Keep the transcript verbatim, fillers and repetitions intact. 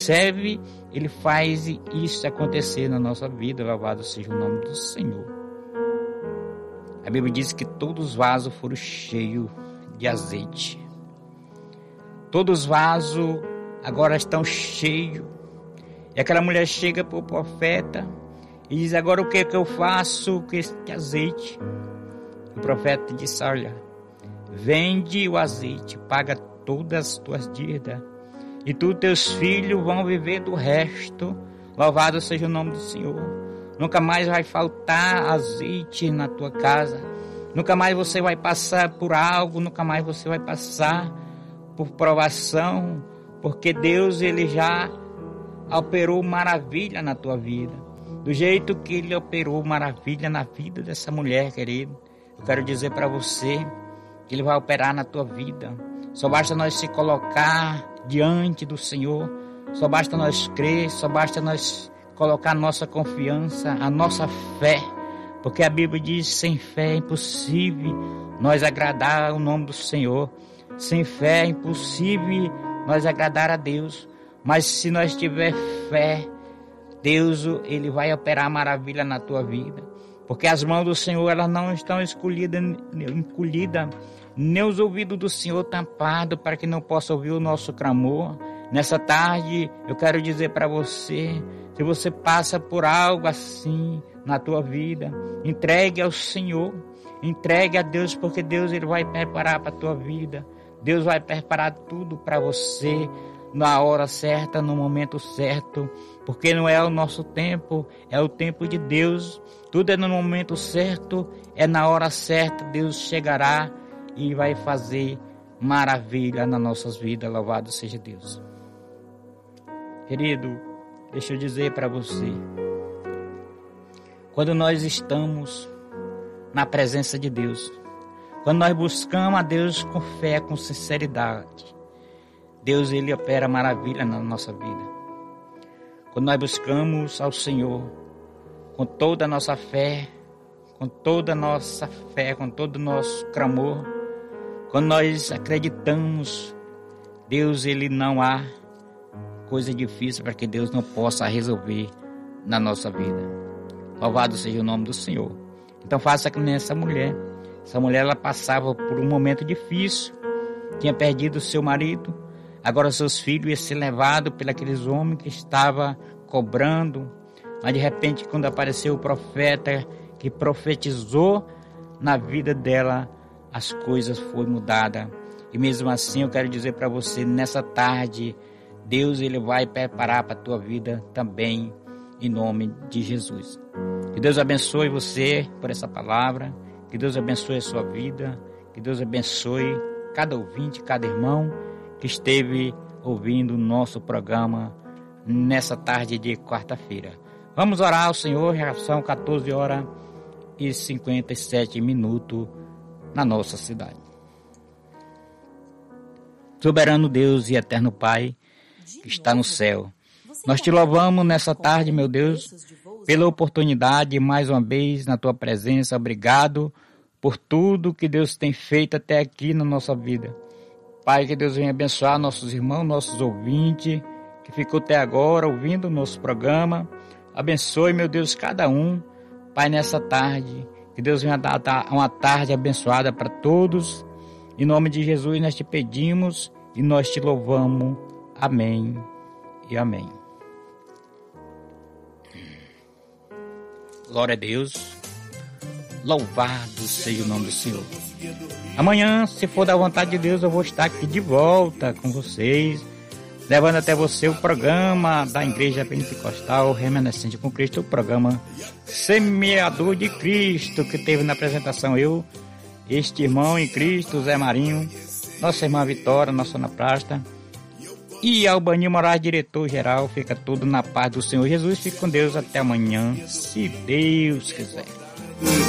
serve, Ele faz isso acontecer na nossa vida. Louvado seja o nome do Senhor. A Bíblia diz que todos os vasos foram cheios de azeite. Todos os vasos agora estão cheios. E aquela mulher chega para o profeta e diz: agora o que, que eu faço com este azeite? O profeta disse: olha, vende o azeite, paga todas as tuas dívidas, e tu e teus filhos vão viver do resto. Louvado seja o nome do Senhor. Nunca mais vai faltar azeite na tua casa. Nunca mais você vai passar por algo. Nunca mais você vai passar por provação. Porque Deus, Ele já operou maravilha na tua vida. Do jeito que Ele operou maravilha na vida dessa mulher, querido. Eu quero dizer para você que Ele vai operar na tua vida. Só basta nós se colocar diante do Senhor. Só basta nós crer. Só basta nós colocar nossa confiança, a nossa fé, porque a Bíblia diz: sem fé é impossível nós agradar o nome do Senhor, sem fé é impossível nós agradar a Deus. Mas se nós tiver fé, Deus, Ele vai operar maravilha na tua vida, porque as mãos do Senhor, elas não estão escolhidas, encolhidas, nem os ouvidos do Senhor tampados para que não possa ouvir o nosso clamor. Nessa tarde eu quero dizer para você: se você passa por algo assim na tua vida, entregue ao Senhor, entregue a Deus, porque Deus, Ele vai preparar para a tua vida. Deus vai preparar tudo para você na hora certa, no momento certo, porque não é o nosso tempo, é o tempo de Deus. Tudo é no momento certo, é na hora certa. Deus chegará e vai fazer maravilha nas nossas vidas. Louvado seja Deus. Querido, deixa eu dizer para você, quando nós estamos na presença de Deus, quando nós buscamos a Deus com fé, com sinceridade, Deus, Ele opera maravilha na nossa vida. Quando nós buscamos ao Senhor com toda a nossa fé, com toda a nossa fé, com todo o nosso clamor, quando nós acreditamos, Deus, Ele não há coisa difícil para que Deus não possa resolver na nossa vida. Louvado seja o nome do Senhor. Então faça que nem essa mulher. Essa mulher, ela passava por um momento difícil, tinha perdido o seu marido, agora seus filhos iam ser levados por aqueles homens que estavam cobrando. Mas de repente, quando apareceu o profeta que profetizou na vida dela, as coisas foram mudadas. E mesmo assim eu quero dizer para você, nessa tarde, Deus, Ele vai preparar para a tua vida também, em nome de Jesus. Que Deus abençoe você por essa palavra, que Deus abençoe a sua vida, que Deus abençoe cada ouvinte, cada irmão que esteve ouvindo o nosso programa nessa tarde de quarta-feira. Vamos orar ao Senhor. Já são quatorze horas e cinquenta e sete minutos na nossa cidade. Soberano Deus e eterno Pai, que está no céu, nós te louvamos nessa tarde, meu Deus, pela oportunidade, mais uma vez, na tua presença. Obrigado por tudo que Deus tem feito até aqui na nossa vida. Pai, que Deus venha abençoar nossos irmãos, nossos ouvintes, que ficou até agora ouvindo o nosso programa. Abençoe, meu Deus, cada um, Pai, nessa tarde. Que Deus venha dar uma tarde abençoada para todos. Em nome de Jesus nós te pedimos e nós te louvamos. Amém e amém. Glória a Deus. Louvado seja o nome do Senhor. Amanhã, se for da vontade de Deus, eu vou estar aqui de volta com vocês, levando até você o programa da Igreja Pentecostal Remanescente com Cristo, o programa Semeador de Cristo, que teve na apresentação eu, este irmão em Cristo, Zé Marinho, nossa irmã Vitória, nossa Ana Prasta, e Albanil Moraes, diretor-geral. Fica tudo na paz do Senhor Jesus. Fique com Deus até amanhã, se Deus quiser.